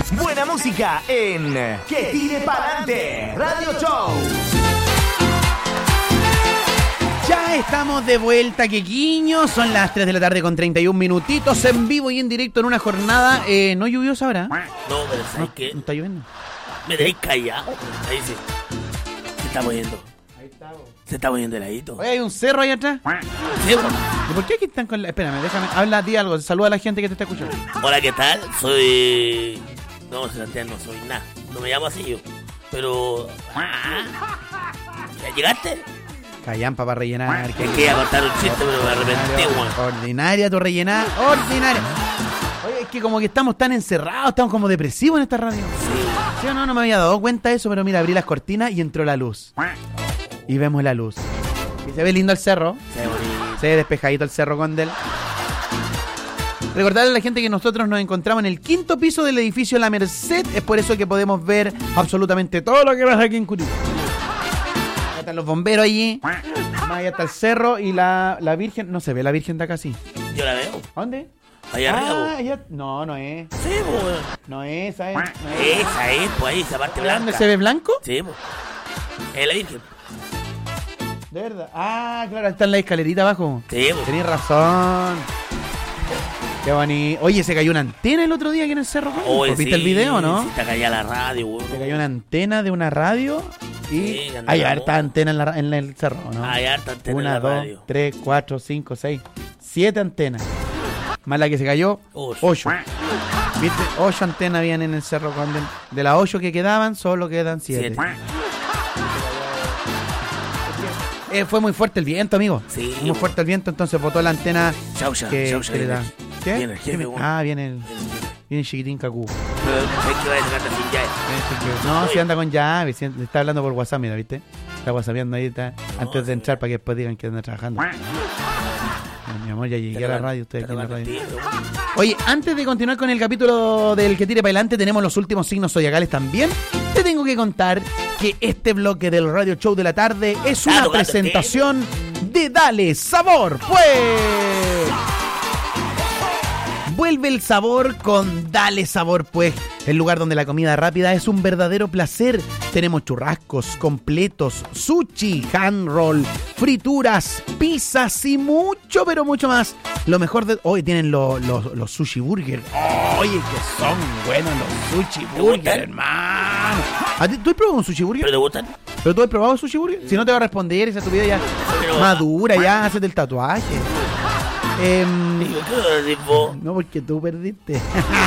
Buena música en Que Tire Pa'lante Radio Show. Ya estamos de vuelta, quequiños. Son las 3 de la tarde con 31 minutitos en vivo y en directo en una jornada no lluviosa ahora. No, pero ¿sabes qué? No está lloviendo. Me deis callado. Ahí sí. Se está moviendo. Ahí está. Se está moviendo heladito. Oye, hay un cerro ahí atrás. Sí, bueno. ¿Y por qué aquí están con la...? Espérame, déjame. Habla, di algo. Saluda a la gente que te está escuchando. Hola, ¿qué tal? Soy... No, Sebastián, no soy nada. No me llamo así yo. Pero... ¿Ya llegaste? Callampa para rellenar. Es que iba a contar un chiste, pero me arrepentí, weón. Ordinaria tu rellenar. Ordinaria. Oye, es que como que estamos tan encerrados, estamos como depresivos en esta radio. ¿Sí o no? No me había dado cuenta de eso, pero mira, abrí las cortinas y entró la luz. Y vemos la luz. Y se ve lindo el cerro. Se ve despejadito el cerro Condel. Recordarle a la gente que nosotros nos encontramos en el 5º piso del edificio La Merced. Es por eso que podemos ver absolutamente todo lo que pasa aquí en Curitiba. Ahí están los bomberos allí. Más allá está el cerro y la Virgen. No se ve la Virgen de acá, sí. Yo la veo. ¿A dónde? Allá arriba, allá... No, no es. Sí, pues. No es, ¿sabes? No Esa es, pues ahí, esa parte blanca. ¿Dónde se ve blanco? Sí, pues. Es la Virgen. ¿De verdad? Ah, claro, está en la escalerita abajo. Sí, pues. Tenés razón. Qué bonito. Oye, se cayó una antena el otro día aquí en el cerro. ¿Viste el video, no? Sí, está cayó la radio, güey. Se cayó una antena de una radio y sí, hay harta antena en el cerro, ¿no? Hay harta antena 1, en la 2, radio. 3, 4, 5, 6, 7 antenas. Más la que se cayó, 8. ¿Viste? 8 antenas habían en el cerro. De las 8 que quedaban, solo quedan 7. Fue muy fuerte el viento, amigo. Sí. Muy fuerte el viento, entonces botó la antena. Chaucha, que le da. ¿Qué? Viene el jefe, viene el chiquitín Cacú. Pero es que va a sacar sin llave. No, si anda con llave, si está hablando por WhatsApp, mira, ¿viste? Está WhatsAppeando ahí, antes de entrar para que después digan que anda trabajando. Mi amor, ya llegué a la radio, ustedes aquí en la radio. Oye, antes de continuar con el capítulo del Que Tire Pa'lante, tenemos los últimos signos zodiacales también. Te tengo que contar que este bloque del Radio Show de la tarde es una presentación de Dale Sabor, pues. Vuelve el sabor con Dale Sabor, pues. El lugar donde la comida rápida es un verdadero placer. Tenemos churrascos, completos, sushi, hand roll, frituras, pizzas y mucho, pero mucho más. Lo mejor de... Hoy tienen los sushi burger. Oye, que son buenos los sushi burger, hermano. ¿Tú has probado un sushi burger? ¿Pero te gustan? ¿Pero tú has probado sushi burger? Si no te va a responder, esa tu vida ya madura, ya, hacete el tatuaje. No, porque tú perdiste.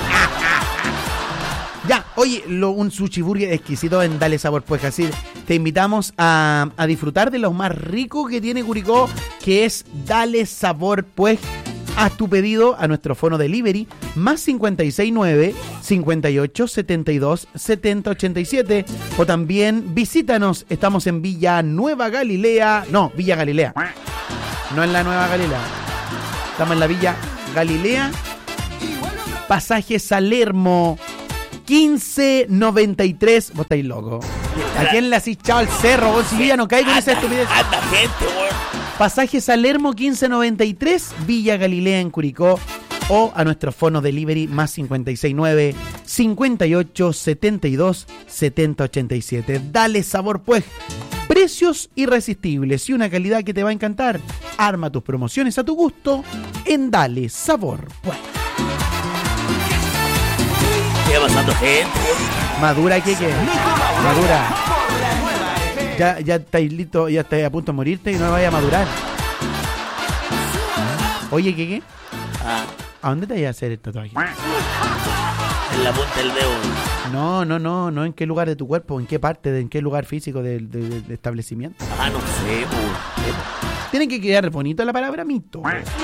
Ya, oye, un sushi burger exquisito en Dale Sabor, pues así te invitamos a disfrutar de lo más rico que tiene Curicó, que es Dale Sabor, pues. Haz tu pedido a nuestro fono delivery más 569 58 72 70 87, o también visítanos, estamos en Villa Galilea, no en la Nueva Galilea, estamos en la Villa Galilea, pasaje Salermo 1593. Vos estáis loco. ¿A quién le has echado al cerro? Vos, si yo ya no caigo en esa estupidez. ¡Anda gente, weón! Pasaje Salermo 1593, Villa Galilea en Curicó, o a nuestro fono delivery más 569 58 72 70 87. Dale Sabor, pues. Precios irresistibles y una calidad que te va a encantar. Arma tus promociones a tu gusto en Dale Sabor, pues. ¿Qué va pasando, gente? Madura, ¿qué? Madura. Ya estáis listo, ya estáis a punto de morirte y no vaya a madurar. Oye, ¿qué? ¿A dónde te vas a hacer el tatuaje? En la punta del dedo. No, ¿en qué lugar de tu cuerpo? ¿En qué parte? ¿En qué lugar físico del establecimiento? No sé, pues. Tienen que quedar bonito la palabra mito.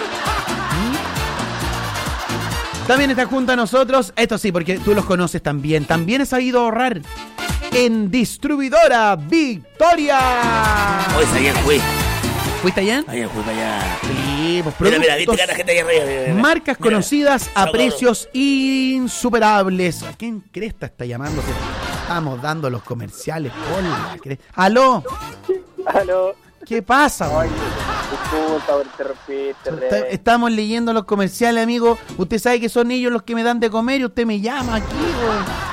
También está junto a nosotros, esto sí, porque tú los conoces también. También he sabido ahorrar en Distribuidora Victoria. Hoy ayer fui. ¿Fuiste allá? Ayer fui para allá. Sí, pues mira, viste que la gente allá arriba. Marcas conocidas a precios insuperables. ¿A quién cresta está llamándose? Estamos dando los comerciales. Hola, ¿aló? ¿Aló? ¿Qué pasa? Ay, disculpa por interrumpirte. Estamos leyendo los comerciales, amigo. Usted sabe que son ellos los que me dan de comer y usted me llama aquí, güey.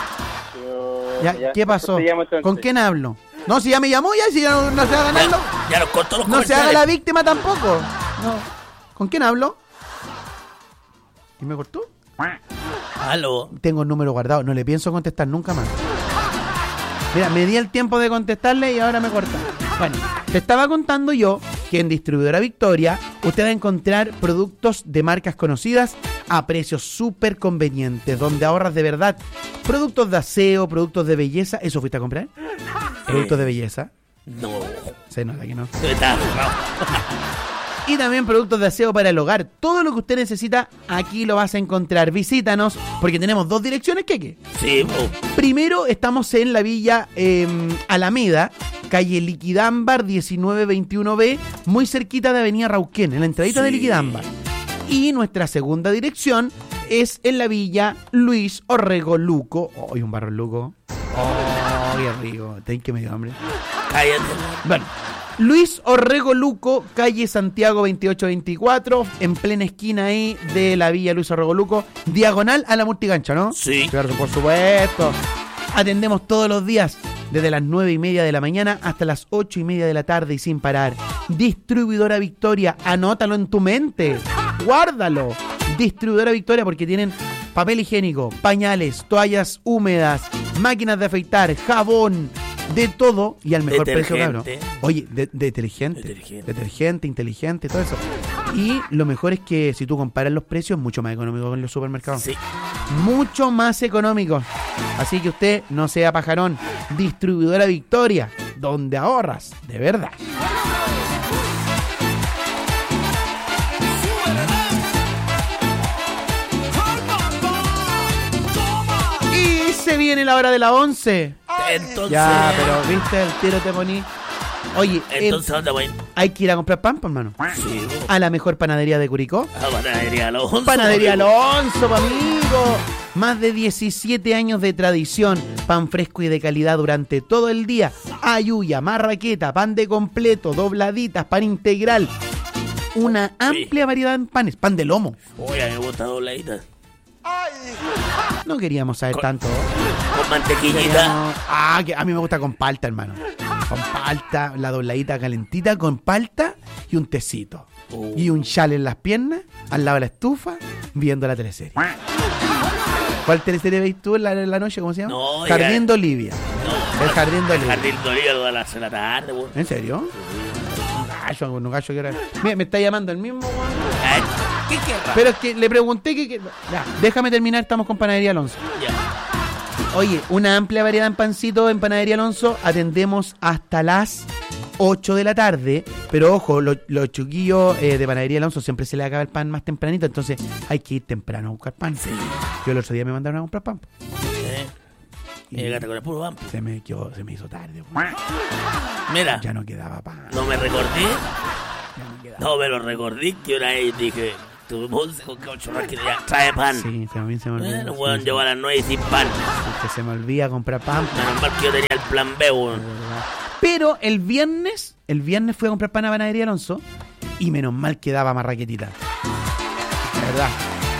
Ya, ¿qué pasó? Te llamo, entonces. ¿Con quién hablo? No, si ya me llamó, ya, si ya no se va a ganarlo. Ya nos cortó los No se haga comerciales. la víctima tampoco. No. ¿Con quién hablo? ¿Y me cortó? Aló. Tengo el número guardado, no le pienso contestar nunca más. Mira, me di el tiempo de contestarle y ahora me corta. Bueno, te estaba contando yo que en Distribuidora Victoria usted va a encontrar productos de marcas conocidas a precios súper convenientes, donde ahorras de verdad. Productos de aseo, productos de belleza. ¿Eso fuiste a comprar? Productos de belleza. No. Se nota que no. Está cerrado. Y también productos de aseo para el hogar. Todo lo que usted necesita, aquí lo vas a encontrar. Visítanos, porque tenemos 2 direcciones, Keke. Sí, Primero, estamos en la Villa Alameda, calle Liquidámbar 1921B, muy cerquita de Avenida Rauquén, en la entradita de Liquidámbar. Y nuestra segunda dirección es en la Villa Luis Orrego Luco. ¡Oh, un barro Luco! ¡Oh, qué rico! Ten que me dio hambre. cállate. Bueno, Luis Orrego Luco, calle Santiago 2824, en plena esquina ahí de la Villa Luis Orrego Luco, diagonal a la Multigancha, ¿no? Sí. Claro, por supuesto. Atendemos todos los días, desde las 9:30 de la mañana hasta las 8:30 de la tarde y sin parar. Distribuidora Victoria, anótalo en tu mente, guárdalo. Distribuidora Victoria, porque tienen papel higiénico, pañales, toallas húmedas, máquinas de afeitar, jabón, de todo y al mejor precio, cabrón. Oye, detergente, inteligente, todo eso. Y lo mejor es que si tú comparas los precios, mucho más económico en los supermercados. Sí. Mucho más económico. Así que usted no sea pajarón. Distribuidora Victoria, donde ahorras de verdad. Y se viene la hora de la 11. Entonces. Ya, pero viste, el tiro te poní. Oye, Entonces, ¿dónde voy? hay que ir a comprar pan, pues, hermano. Sí, A la mejor panadería de Curicó. a Panadería Alonso. Panadería Alonso, amigo. Más de 17 años de tradición. Pan fresco y de calidad durante todo el día. Ayuya, marraqueta, pan de completo, dobladitas, pan integral. Una amplia variedad de panes. Pan de lomo. Oye, a mí me gusta dobladitas. No queríamos saber tanto. Con mantequillita. Queríamos- que a mí me gusta con palta, hermano. Con palta, la dobladita calentita con palta y un tecito. Y un chal en las piernas, al lado de la estufa, viendo la teleserie. ¿Cuál teleserie veis tú en la noche? ¿Cómo se llama? No, Jardín ya- de Olivia. No, El Jardín de el Olivia. Jardín de Olivia todas las de la tarde, weón. ¿En serio? Un gallo que era. Mira, me está llamando el mismo, weón. Ay, ¿qué querrá? Pero es que le pregunté que. Ya, déjame terminar, estamos con Panadería Alonso. Ya. Oye, una amplia variedad en pancitos en Panadería Alonso. Atendemos hasta las 8 de la tarde. Pero ojo, los chiquillos de Panadería Alonso siempre se les acaba el pan más tempranito. Entonces hay que ir temprano a buscar pan. Sí. Yo el otro día me mandaron a comprar pan. Y llegaste con el puro vampo. Se me hizo tarde. weón. Mira, Ya no quedaba pan. no me recordé. Ya no quedaba. No me lo recordé que una vez dije, tuvimos con caucho que ya trae pan. Sí, se me olvidó. El Sí, weón sí. llegó a las 9 y sin pan. Que se me olvida comprar pan. Menos mal que yo tenía el plan B, weón. Pero el viernes fui a comprar pan a Panadería Alonso y menos mal que daba marraquetita. De verdad.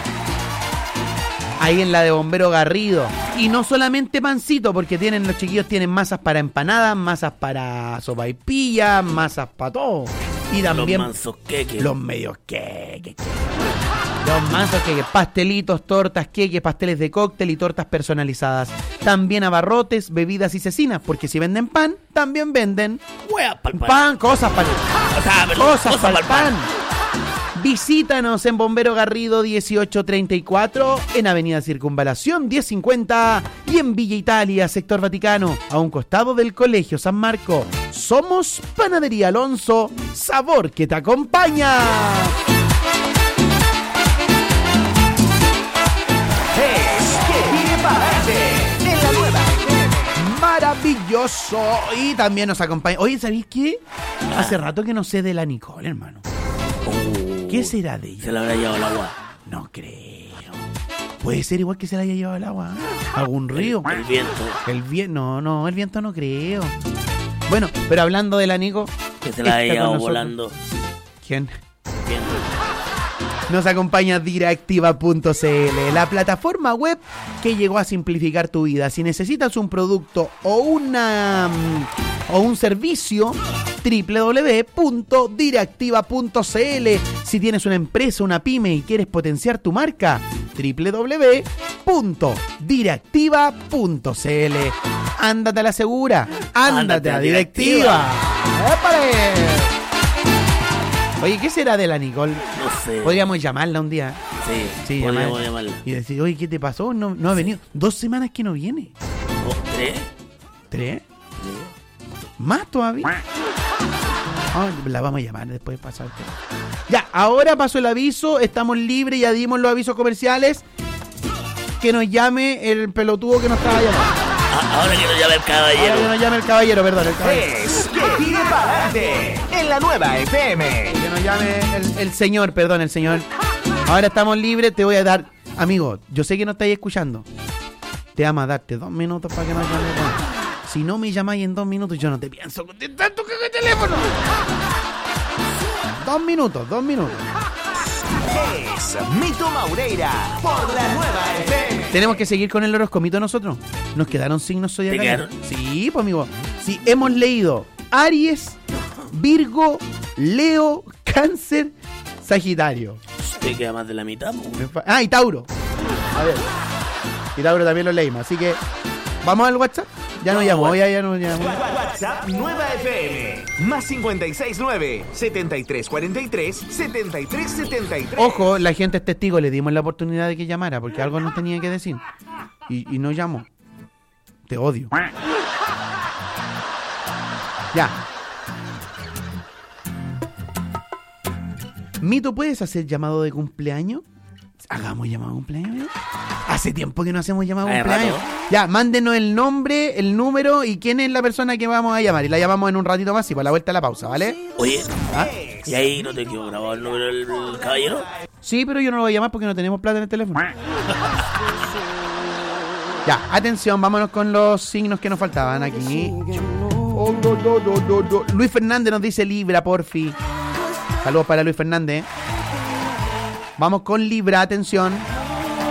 Ahí en la de Bombero Garrido. Y no solamente pancito, porque los chiquillos tienen masas para empanadas, masas para sopaipillas, masas para todo. Y también Los mansos queques. los medios queques. Los mansos queques, pastelitos, tortas, queques, pasteles de cóctel y tortas personalizadas. También abarrotes, bebidas y cecinas, porque si venden pan, también venden Wea pa'l pan. pan, cosas para O sea, perdón, cosas para el pan. Visítanos en Bombero Garrido 1834, en Avenida Circunvalación 1050 y en Villa Italia, Sector Vaticano, a un costado del Colegio San Marco. Somos Panadería Alonso, sabor que te acompaña. Es que viene para adelante en la nueva. Maravilloso. Y también nos acompaña. Oye, ¿sabéis qué? Hace rato que no sé de la Nicole, hermano. ¿Qué será de ella? Se le habrá llevado el agua. No creo. Puede ser igual que se la haya llevado el agua. ¿Algún río? El viento. El viento, no, el viento no creo. Bueno, pero hablando de la Nico. Que se la haya está con llevado nosotros. volando. ¿Quién? El viento. Nos acompaña Directiva.cl, la plataforma web que llegó a simplificar tu vida. Si necesitas un producto o un servicio, www.directiva.cl. Si tienes una empresa, una pyme y quieres potenciar tu marca, www.directiva.cl. Ándate a la segura, ándate a Directiva. ¡Épale! Oye, ¿qué será de la Nicole? No sé. Podríamos llamarla un día. Sí, podríamos llamarla. Y decir, oye, ¿qué te pasó? No ha venido. 2 semanas que no viene. ¿3? 3. Más todavía. La vamos a llamar después de pasar. Ya, ahora pasó el aviso. Estamos libres, ya dimos los avisos comerciales. Que nos llame el pelotudo que nos estaba llamando. Ahora que nos llame el caballero. Ahora que nos llame el caballero, perdón. Es que tire pa'lante en la nueva FM. Que nos llame el señor, perdón, el señor. Ahora estamos libres, te voy a dar... Amigo, yo sé que no estáis escuchando. Te vamos a darte 2 minutos para que nos llame. Si no me llamáis en 2 minutos, yo no te pienso contestar tu cago de teléfono. 2 minutos. Es Mito Maureira por la nueva FM. Tenemos que seguir con el horoscopito nosotros. Nos quedaron signos zodiacales. ¿Te quedaron? Sí, pues amigo. Sí, hemos leído Aries, Virgo, Leo, Cáncer, Sagitario. Te queda más de la mitad. Y Tauro. A ver. Y Tauro también lo leímos. Así que, ¿vamos al WhatsApp? Ya no llamó, ya no llamó. WhatsApp Nueva FM. Más 569-7343-7373. Ojo, la gente es testigo, le dimos la oportunidad de que llamara, porque algo nos tenía que decir. Y no llamó. Te odio. Ya. Mito, ¿puedes hacer llamado de cumpleaños? Hagamos llamado de cumpleaños, amigo. Hace tiempo que no hacemos llamado de cumpleaños. Ya, mándenos el nombre, el número y quién es la persona que vamos a llamar. Y la llamamos en un ratito más y para la vuelta a la pausa, ¿vale? Oye, ¿y ahí no te quedó grabado el número del caballero? Sí, pero yo no lo voy a llamar porque no tenemos plata en el teléfono. Ya, atención, vámonos con los signos que nos faltaban aquí. Luis Fernández nos dice Libra, porfi. Saludos para Luis Fernández. Vamos con Libra, atención.